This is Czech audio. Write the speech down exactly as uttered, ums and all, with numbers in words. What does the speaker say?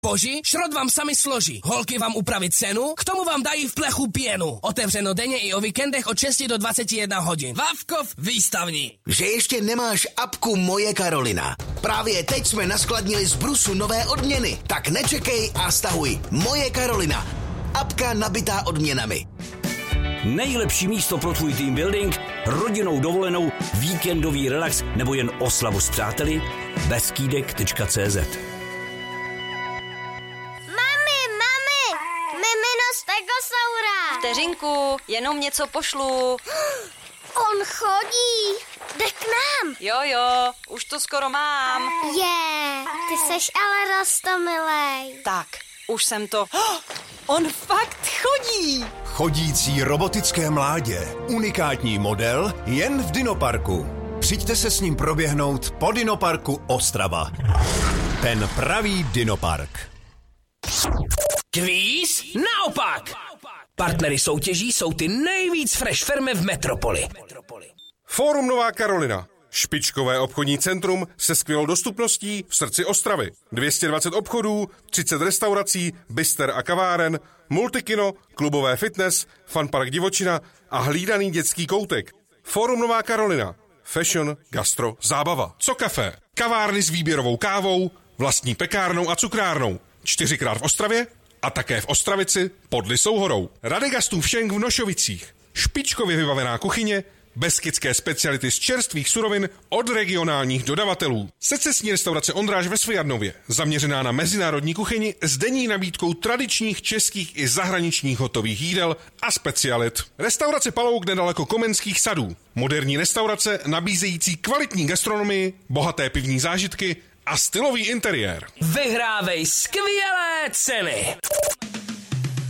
Boži, šrot vám sami složí, holky vám upraví cenu, k tomu vám dají v plechu pěnu. Otevřeno denně i o víkendech od šesti do dvaceti jedné hodin. Vávkov výstavní. Že ještě nemáš apku Moje Karolina? Právě teď jsme naskladnili z Brusu nové odměny. Tak nečekej a stahuj Moje Karolina. Apka nabitá odměnami. Nejlepší místo pro tvůj team building, rodinnou dovolenou, víkendový relax nebo jen oslavu s přáteli? Beskýdek tečka cé zet. Mami, mami, mimino stegosaura. Vteřinku, jenom něco pošlu. On chodí, jde k nám. Jo, jo, už to skoro mám. Je, ty seš ale roztomilej. Tak, už jsem to... Oh, on fakt chodí. Chodící robotické mládě. Unikátní model jen v Dinoparku. Přijďte se s ním proběhnout po Dinoparku Ostrava. Ten pravý Dinopark. Kvíz naopak. Partnery soutěží jsou ty nejvíc fresh firmy v metropoli. Fórum Nová Karolina. Špičkové obchodní centrum se skvělou dostupností v srdci Ostravy. dvě stě dvacet obchodů, třicet restaurací, bister a kaváren, multikino, klubové fitness, funpark divočina a hlídaný dětský koutek. Fórum Nová Karolina. Fashion, gastro, zábava. Co kafe? Kavárny s výběrovou kávou, vlastní pekárnou a cukrárnou. Čtyřikrát v Ostravě a také v Ostravici pod Lisou horou. Radegastův šenk v Nošovicích. Špičkově vybavená kuchyně, beskydské speciality z čerstvých surovin od regionálních dodavatelů. Secesní restaurace Ondráž ve Svijadnově, zaměřená na mezinárodní kuchyni s denní nabídkou tradičních českých i zahraničních hotových jídel a specialit. Restaurace Palouk nedaleko Komenských sadů. Moderní restaurace nabízející kvalitní gastronomii, bohaté pivní zážitky a stylový interiér. Vyhrávej skvělé ceny.